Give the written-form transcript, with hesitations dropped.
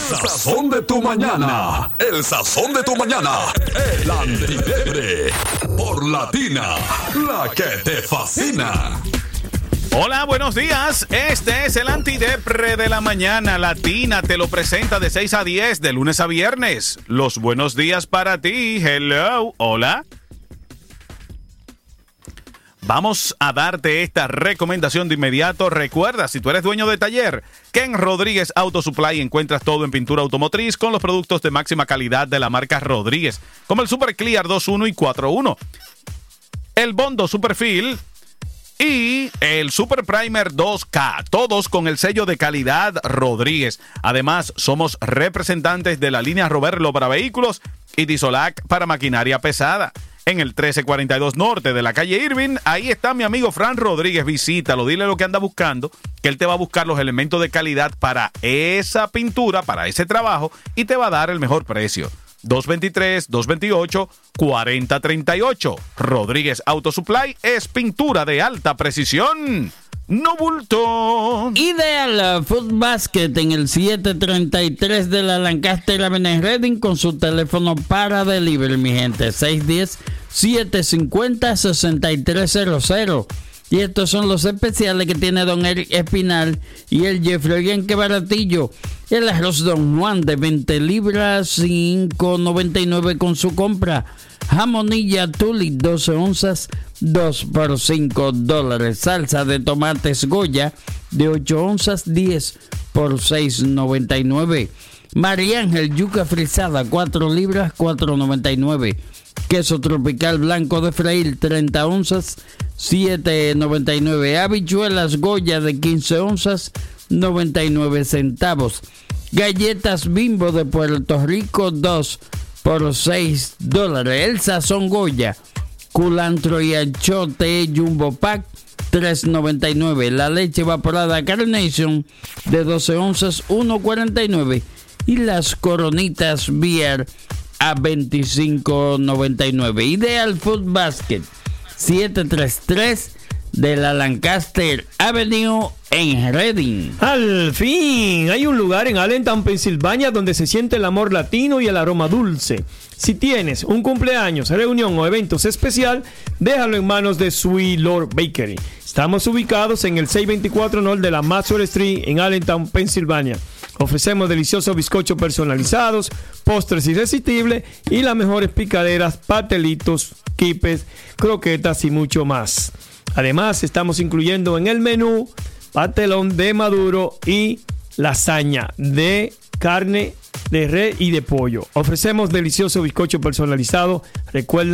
sazón de tu mañana. El sazón de tu mañana. El Antidepre. Por Latina, la que te fascina. Hola, buenos días. Este es el Antidepre de la mañana. Latina te lo presenta de 6 a 10, de lunes a viernes. Los buenos días para ti. Hello. Hola. Vamos a darte esta recomendación de inmediato. Recuerda, si tú eres dueño de taller, que en Rodríguez Auto Supply encuentras todo en pintura automotriz con los productos de máxima calidad de la marca Rodríguez, como el Super Clear 2.1 y 4.1, el Bondo Superfil y el Super Primer 2K, todos con el sello de calidad Rodríguez. Además, somos representantes de la línea Roberlo para vehículos y Disolac para maquinaria pesada. En el 1342 Norte de la calle Irving, ahí está mi amigo Fran Rodríguez. Visítalo, dile lo que anda buscando, que él te va a buscar los elementos de calidad para esa pintura, para ese trabajo, y te va a dar el mejor precio. 223-228-4038. Rodríguez Auto Supply es pintura de alta precisión, no bulto. Ideal Food Basket en el 733 de la Lancaster Avenue en Reading con su teléfono para delivery, mi gente. 610-750-6300. Y estos son los especiales que tiene Don Eric Espinal y el Jeffrey. Oigan qué baratillo. El arroz Don Juan de 20 libras, $5.99 con su compra. Jamonilla Tuli, 12 onzas, 2 por $5. Salsa de tomates Goya, de 8 onzas, 10 por $6.99. María Ángel yuca frisada, 4 libras, $4.99. Queso tropical blanco de freír, 30 onzas, $7.99. Habichuelas Goya de 15 onzas, 99 centavos. Galletas Bimbo de Puerto Rico, 2 por $6. El sazón Goya, culantro y achote Jumbo Pack, $3.99. La leche evaporada Carnation de 12 onzas, $1.49. Y las coronitas Beer a $25.99. Ideal Food Basket, 733 de la Lancaster Avenue en Reading. Al fin, hay un lugar en Allentown, Pensilvania, donde se siente el amor latino y el aroma dulce. Si tienes un cumpleaños, reunión o eventos especial, déjalo en manos de Sweet Lord Bakery. Estamos ubicados en el 624 North de la Maxwell Street en Allentown, Pensilvania. Ofrecemos deliciosos bizcochos personalizados, postres irresistibles y las mejores picaderas, pastelitos, quipes, croquetas y mucho más. Además, estamos incluyendo en el menú pastelón de maduro y lasaña de carne de res y de pollo. Ofrecemos delicioso bizcocho personalizado. Recuerda